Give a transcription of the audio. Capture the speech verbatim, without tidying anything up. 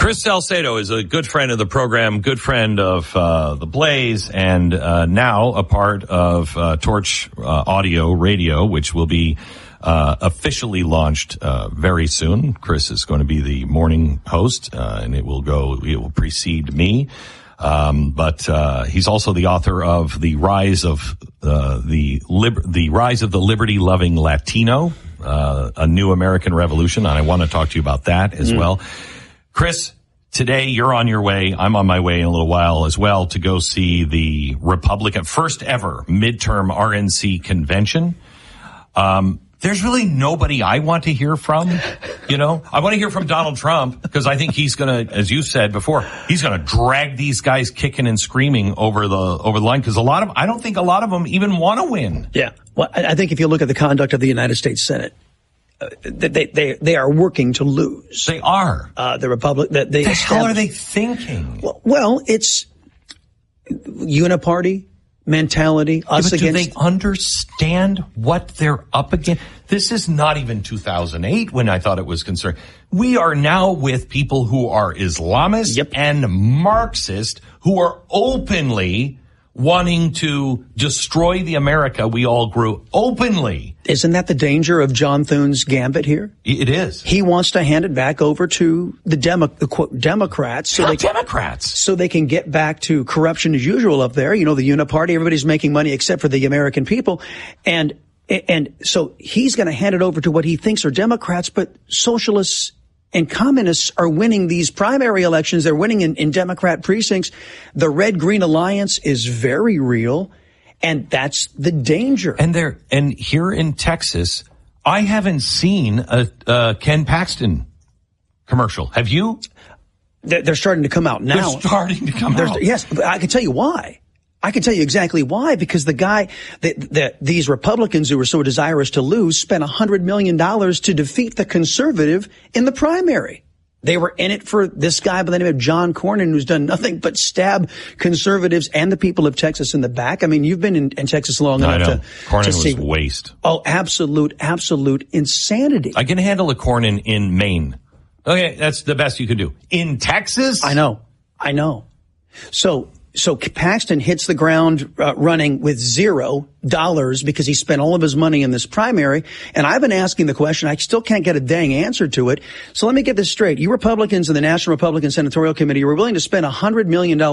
Chris Salcedo is a good friend of the program, good friend of uh, The Blaze, and uh, now a part of uh, Torch uh, Audio Radio, which will be uh, officially launched uh, very soon. Chris is going to be the morning host, uh, and it will go, it will precede me. Um, but uh, he's also the author of The Rise of uh, the Lib- The Rise of the Liberty-Loving Latino, uh, a New American Revolution, and I want to talk to you about that as mm. well. Chris, today you're on your way. I'm on my way in a little while as well to go see the Republican first ever midterm R N C convention. Um, there's really nobody I want to hear from. You know, I want to hear from Donald Trump because I think he's going to, as you said before, he's going to drag these guys kicking and screaming over the, over the line. Cause a lot of, I don't think a lot of them even want to win. Yeah. Well, I think if you look at the conduct of the United States Senate, Uh, they they they are working to lose. They are. Uh, the Republic. That they. The hell are they thinking? Well, well, it's uniparty mentality. Yeah, us but against. Do they understand what they're up against? This is not even two thousand eight when I thought it was concerned. We are now with people who are Islamist yep. and Marxist who are openly wanting to destroy the America we all grew openly. Isn't that the danger of John Thune's gambit here? It is. He wants to hand it back over to the Demo, the quote, Democrats. So they Democrats. Can, so they can get back to corruption as usual up there. You know, the uniparty, everybody's making money except for the American people. And, and so he's going to hand it over to what he thinks are Democrats, but socialists and communists are winning these primary elections. They're winning in, in Democrat precincts. The Red-Green Alliance is very real, and that's the danger. And they're and here in Texas, I haven't seen a, a Ken Paxton commercial. Have you? They're, they're starting to come out now. They're starting to come There's, out. Yes, but I can tell you why. I can tell you exactly why, because the guy, that the, these Republicans who were so desirous to lose spent one hundred million dollars to defeat the conservative in the primary. They were in it for this guy by the name of John Cornyn, who's done nothing but stab conservatives and the people of Texas in the back. I mean, you've been in, in Texas long no, enough I know. to, Cornyn to was see. waste. Oh, absolute, absolute insanity. I can handle a Cornyn in Maine. Okay, that's the best you can do. In Texas? I know. I know. So, So Paxton hits the ground uh, running with zero dollars because he spent all of his money in this primary. And I've been asking the question. I still can't get a dang answer to it. So let me get this straight. You Republicans in the National Republican Senatorial Committee were willing to spend one hundred million dollars